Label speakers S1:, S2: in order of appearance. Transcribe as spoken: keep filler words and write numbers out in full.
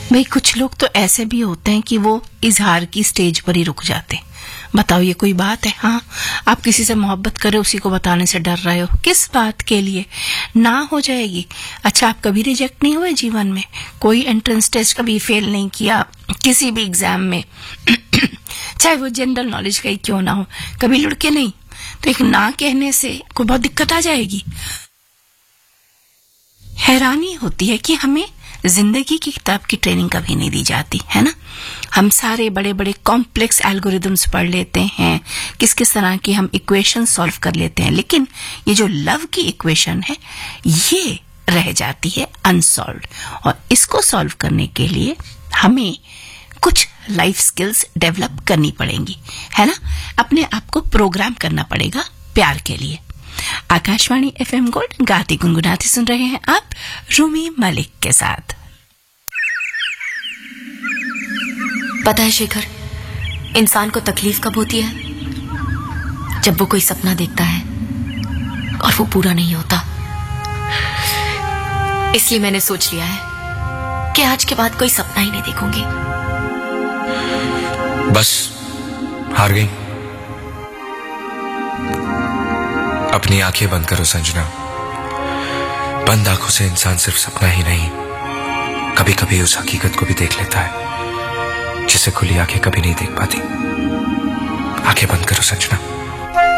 S1: भाई कुछ लोग तो ऐसे भी होते हैं कि वो इजहार की स्टेज पर ही रुक जाते हैं। बताओ ये कोई बात है? हाँ, आप किसी से मोहब्बत करे, उसी को बताने से डर रहे हो, किस बात के लिए? ना हो जाएगी। अच्छा, आप कभी रिजेक्ट नहीं हुए जीवन में? कोई एंट्रेंस टेस्ट कभी फेल नहीं किया किसी भी एग्जाम में? चाहे वो जनरल नॉलेज का ही क्यों ना हो, कभी लुढ़के नहीं? तो एक ना कहने से कोई बहुत दिक्कत आ जाएगी। हैरानी होती है कि हमें जिंदगी की किताब की ट्रेनिंग कभी नहीं दी जाती है ना। हम सारे बड़े बड़े कॉम्प्लेक्स एल्गोरिदम्स पढ़ लेते हैं, किस किस तरह की हम इक्वेशन सॉल्व कर लेते हैं, लेकिन ये जो लव की इक्वेशन है ये रह जाती है अनसॉल्व्ड। और इसको सॉल्व करने के लिए हमें कुछ लाइफ स्किल्स डेवलप करनी पड़ेंगी, है ना। अपने आप को प्रोग्राम करना पड़ेगा प्यार के लिए। आकाशवाणी एफएम गोल्ड गाती गुनगुनाती सुन रहे हैं आप रूमी मलिक के साथ।
S2: पता है शेखर, इंसान को तकलीफ कब होती है? जब वो कोई सपना देखता है और वो पूरा नहीं होता। इसलिए मैंने सोच लिया है कि आज के बाद कोई सपना ही नहीं देखूंगी।
S3: बस हार गई। अपनी आंखें बंद करो संजना। बंद आंखों से इंसान सिर्फ सपना ही नहीं, कभी कभी उस हकीकत को भी देख लेता है जिसे खुली आंखें कभी नहीं देख पाती। आंखें बंद करो संजना।